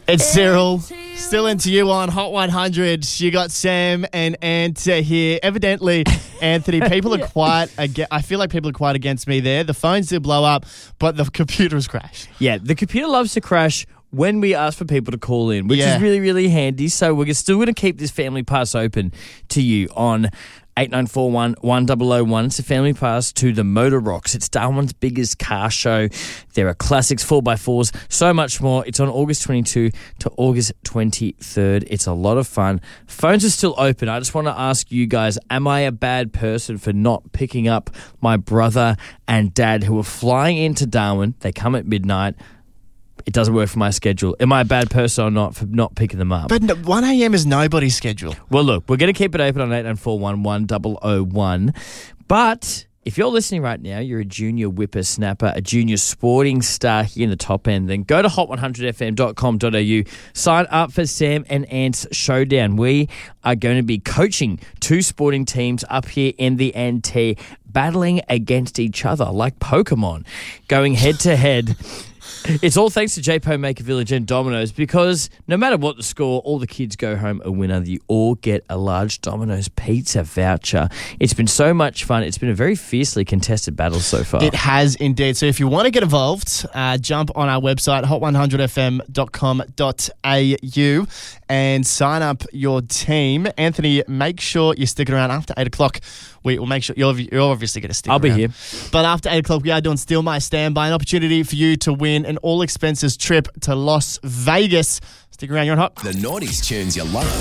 It's Cyril. Still into you on Hot 100. You got Sam and Ant here. Evidently, Anthony, people are quiet. I feel like people are quiet against me there. The phones did blow up, but the computer's crashed. Yeah, the computer loves to crash when we ask for people to call in, which is really, really handy. So we're still going to keep this Family Pass open to you on 8941 1001. It's a Family Pass to the Motor Rocks. It's Darwin's biggest car show. There are classics, 4x4s, so much more. It's on August 22 to August 23rd. It's a lot of fun. Phones are still open. I just want to ask you guys, am I a bad person for not picking up my brother and dad who are flying into Darwin? They come at midnight. It doesn't work for my schedule. Am I a bad person or not for not picking them up? But 1 a.m. is nobody's schedule. Well, look, we're going to keep it open on 8941 1001. But if you're listening right now, you're a junior whippersnapper, a junior sporting star here in the top end, then go to hot100fm.com.au, sign up for Sam and Ant's Showdown. We are going to be coaching 2 sporting teams up here in the NT, battling against each other like Pokemon, going head to head. It's all thanks to JPO Maker Village and Domino's, because no matter what the score, all the kids go home a winner. You all get a large Domino's pizza voucher. It's been so much fun. It's been a very fiercely contested battle so far. It has indeed. So if you want to get involved, jump on our website, hot100fm.com.au, and sign up your team. Anthony, make sure you stick it around after 8 o'clock. We'll make sure you're obviously going to stick around. I'll be here. But after 8 o'clock, we are doing Steal My Standby, an opportunity for you to win an all-expenses trip to Las Vegas. Stick around, you're on Hot. The Naughties tunes you love.